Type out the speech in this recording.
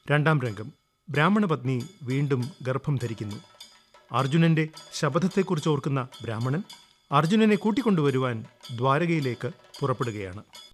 രണ്ടാം രംഗം. ബ്രാഹ്മണപത്നി വീണ്ടും ഗർഭം ധരിക്കുന്നു. അർജുനന്റെ ശപഥത്തെക്കുറിച്ച് ഓർക്കുന്ന ബ്രാഹ്മണൻ അർജുനനെ കൂട്ടിക്കൊണ്ടുവരുവാൻ ദ്വാരകയിലേക്ക് പുറപ്പെടുകയാണ്.